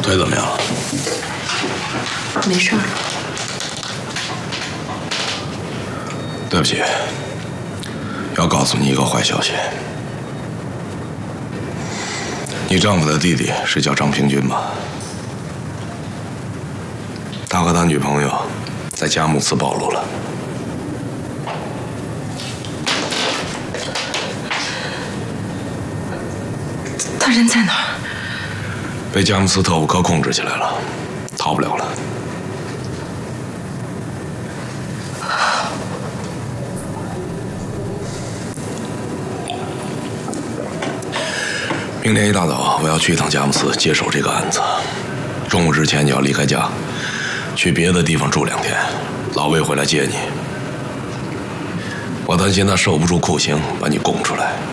腿怎么样？ 没事儿。 对不起，要告诉你一个坏消息。你丈夫的弟弟是叫张平军吗？他和他女朋友在佳木斯暴露了。 他人在哪儿？ 被佳木斯特务科控制起来了，逃不了了。明天一大早，我要去一趟佳木斯接手这个案子。中午之前你要离开家，去别的地方住2天。老魏会来接你。我担心他受不住酷刑，把你供出来。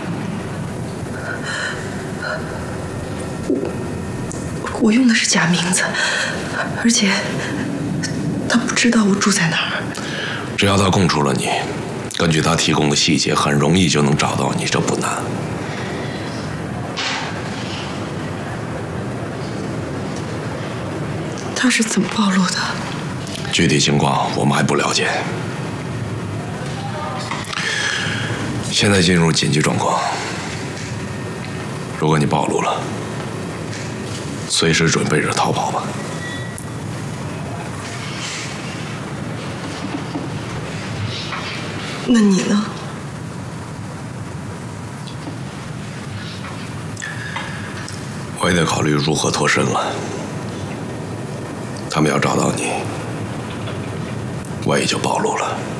我用的是假名字，而且他不知道我住在哪儿。 只要他供出了你，根据他提供的细节，很容易就能找到你，这不难。 他是怎么暴露的？ 具体情况我们还不了解。现在进入紧急状况。如果你暴露了，随时准备着逃跑吧。 那你呢？ 我也得考虑如何脱身了。他们要找到你，我也就暴露了。